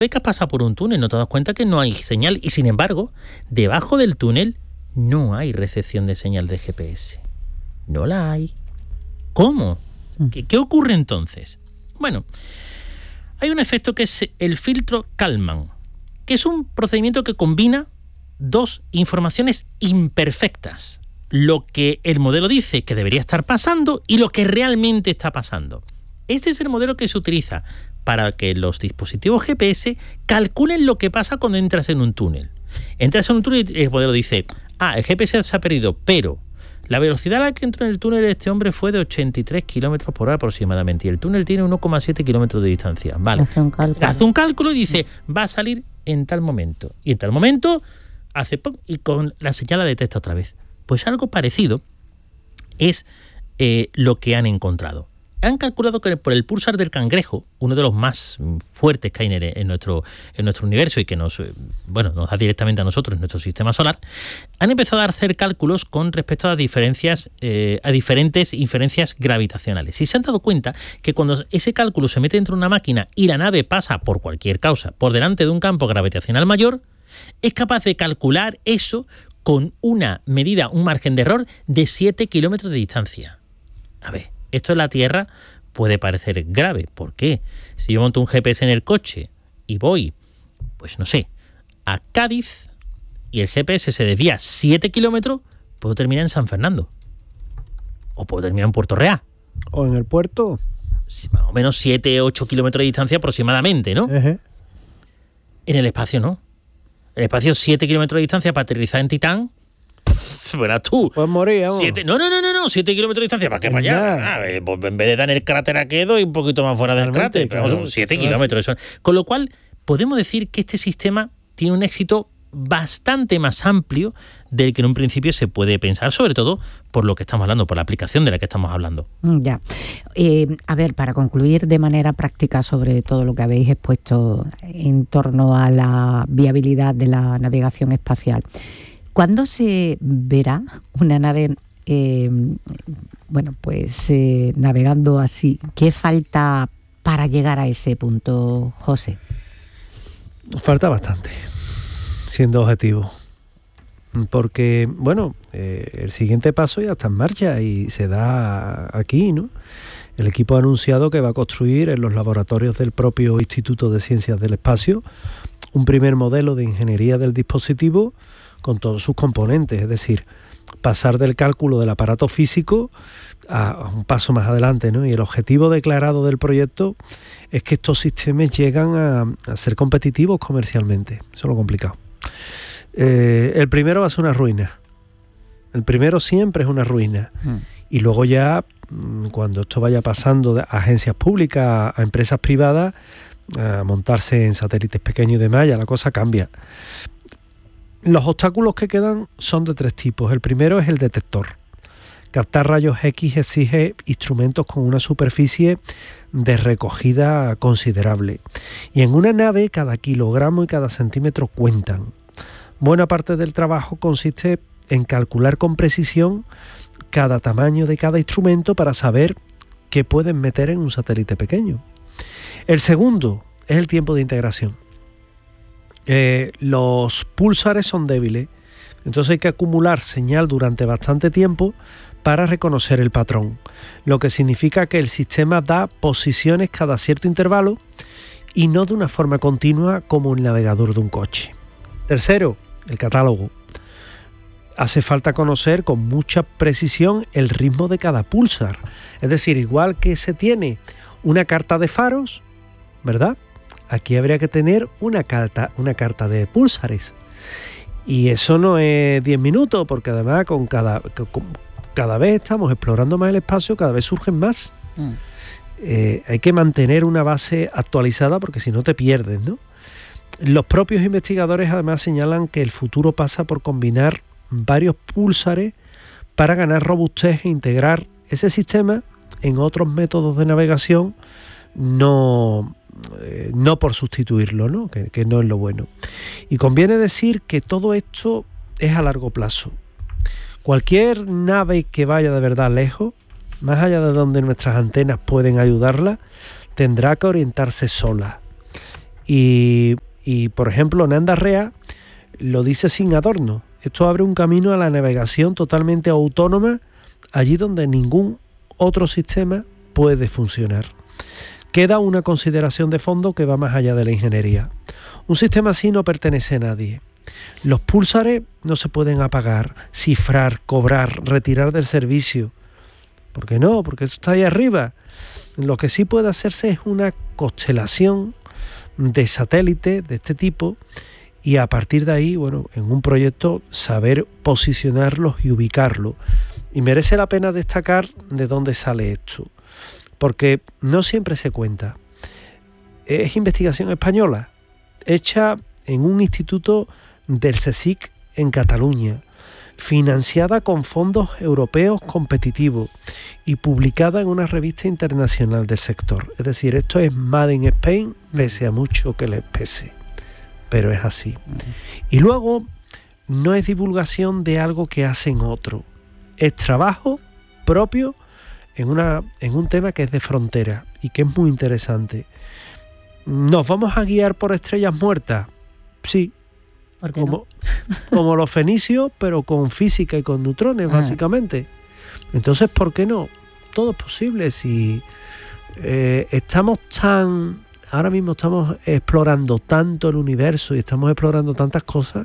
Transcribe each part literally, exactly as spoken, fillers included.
Ves que has pasado por un túnel, no te das cuenta que no hay señal y sin embargo, debajo del túnel no hay recepción de señal de G P S. No la hay. ¿Cómo? ¿Qué, qué ocurre entonces? Bueno, hay un efecto que es el filtro Kalman, que es un procedimiento que combina dos informaciones imperfectas. Lo que el modelo dice que debería estar pasando y lo que realmente está pasando. Este es el modelo que se utiliza para que los dispositivos G P S calculen lo que pasa cuando entras en un túnel. Entras en un túnel y el modelo dice, ah, el G P S se ha perdido, pero la velocidad a la que entró en el túnel de este hombre fue de ochenta y tres kilómetros por hora aproximadamente y el túnel tiene uno coma siete kilómetros de distancia. Vale. Hace un cálculo. Hace un cálculo y dice, va a salir en tal momento. Y en tal momento hace pum, y con la señal la detecta otra vez. Pues algo parecido es eh, lo que han encontrado. Han calculado que por el pulsar del cangrejo, uno de los más fuertes que hay en, en, nuestro, en nuestro universo y que nos, bueno, nos da directamente a nosotros en nuestro sistema solar, han empezado a hacer cálculos con respecto a diferencias, eh, a diferentes inferencias gravitacionales. Y se han dado cuenta que cuando ese cálculo se mete dentro de una máquina y la nave pasa por cualquier causa por delante de un campo gravitacional mayor, es capaz de calcular eso con una medida, un margen de error de siete kilómetros de distancia. A ver, esto en la Tierra puede parecer grave. ¿Por qué? Si yo monto un G P S en el coche y voy, pues no sé, a Cádiz y el G P S se desvía siete kilómetros, puedo terminar en San Fernando. O puedo terminar en Puerto Real. O en el puerto. Sí, más o menos siete, ocho kilómetros de distancia aproximadamente, ¿no? Uh-huh. En el espacio no. El espacio siete kilómetros de distancia para aterrizar en Titán. Verás tú. Pues morir, vamos. Siete, no, no, no, no, no, siete kilómetros de distancia. ¿Para qué? Para allá. Ah, eh, pues en vez de dar el cráter a Quedo y un poquito más fuera del Realmente, cráter. Pero claro, son siete claro. kilómetros. Eso. Con lo cual, podemos decir que este sistema tiene un éxito bastante más amplio del que en un principio se puede pensar, sobre todo por lo que estamos hablando, por la aplicación de la que estamos hablando. Ya. Eh, a ver, para concluir de manera práctica sobre todo lo que habéis expuesto en torno a la viabilidad de la navegación espacial, ¿cuándo se verá una nave, eh, bueno, pues eh, navegando así? ¿Qué falta para llegar a ese punto, José? Falta bastante, siendo objetivo. Porque, bueno, eh, el siguiente paso ya está en marcha y se da aquí, ¿no? El equipo ha anunciado que va a construir en los laboratorios del propio Instituto de Ciencias del Espacio un primer modelo de ingeniería del dispositivo con todos sus componentes, es decir, pasar del cálculo del aparato físico a, a un paso más adelante, ¿no? Y el objetivo declarado del proyecto es que estos sistemas llegan a, a ser competitivos comercialmente. Eso es lo complicado. Eh, el primero va a ser una ruina. El primero siempre es una ruina. Mm. Y luego ya, cuando esto vaya pasando de agencias públicas a empresas privadas, a montarse en satélites pequeños y demás, ya la cosa cambia. Los obstáculos que quedan son de tres tipos. El primero es el detector. Captar rayos X exige instrumentos con una superficie de recogida considerable. Y en una nave cada kilogramo y cada centímetro cuentan. Buena parte del trabajo consiste en calcular con precisión cada tamaño de cada instrumento para saber qué pueden meter en un satélite pequeño. El segundo es el tiempo de integración. Eh, los púlsares son débiles, entonces hay que acumular señal durante bastante tiempo para reconocer el patrón, lo que significa que el sistema da posiciones cada cierto intervalo y no de una forma continua como el navegador de un coche. Tercero, el catálogo. Hace falta conocer con mucha precisión el ritmo de cada púlsar, es decir, igual que se tiene una carta de faros, ¿verdad? Aquí habría que tener una carta, una carta de púlsares. Y eso no es diez minutos, porque además con cada, con, cada vez estamos explorando más el espacio, cada vez surgen más. Mm. Eh, hay que mantener una base actualizada porque si no te pierdes, ¿no? Los propios investigadores además señalan que el futuro pasa por combinar varios púlsares para ganar robustez e integrar ese sistema en otros métodos de navegación, no... Eh, no por sustituirlo, ¿no? Que, que no es lo bueno. Y conviene decir que todo esto es a largo plazo. Cualquier nave que vaya de verdad lejos, más allá de donde nuestras antenas pueden ayudarla, tendrá que orientarse sola. Y, y por ejemplo, Nanda Rea lo dice sin adorno. Esto abre un camino a la navegación totalmente autónoma allí donde ningún otro sistema puede funcionar. Queda una consideración de fondo que va más allá de la ingeniería. Un sistema así no pertenece a nadie. Los púlsares no se pueden apagar, cifrar, cobrar, retirar del servicio. ¿Por qué no? Porque eso está ahí arriba. Lo que sí puede hacerse es una constelación de satélites de este tipo y a partir de ahí, bueno, en un proyecto saber posicionarlos y ubicarlos. Y merece la pena destacar de dónde sale esto, porque no siempre se cuenta. Es investigación española, hecha en un instituto del CSIC en Cataluña, financiada con fondos europeos competitivos y publicada en una revista internacional del sector. Es decir, esto es Made in Spain, pese a mucho que les pese, pero es así. Y luego, no es divulgación de algo que hacen otros, es trabajo propio en, una, en un tema que es de frontera y que es muy interesante. ¿Nos vamos a guiar por estrellas muertas? Sí. ¿Por qué como, no? como los fenicios, pero con física y con neutrones, ah. básicamente. Entonces, ¿por qué no? Todo es posible. Si eh, estamos tan... Ahora mismo estamos explorando tanto el universo y estamos explorando tantas cosas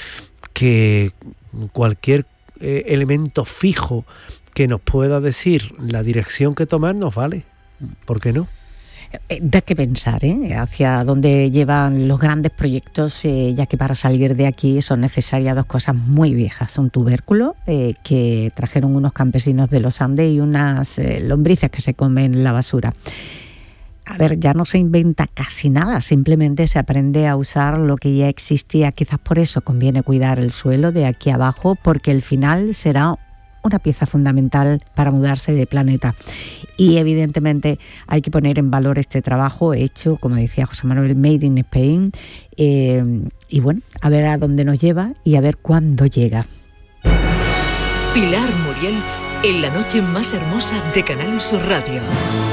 que cualquier eh, elemento fijo que nos pueda decir la dirección que tomar nos vale. ¿Por qué no? Da que pensar, ¿eh? Hacia dónde llevan los grandes proyectos, eh, ya que para salir de aquí son necesarias dos cosas muy viejas. Un tubérculo eh, que trajeron unos campesinos de los Andes y unas eh, lombrices que se comen la basura. A ver, ya no se inventa casi nada, simplemente se aprende a usar lo que ya existía. Quizás por eso conviene cuidar el suelo de aquí abajo, porque el final será una pieza fundamental para mudarse de planeta. Y evidentemente hay que poner en valor este trabajo hecho, como decía José Manuel, Made in Spain, eh, y bueno, a ver a dónde nos lleva y a ver cuándo llega. Pilar Muriel en la noche más hermosa de Canal Sur Radio.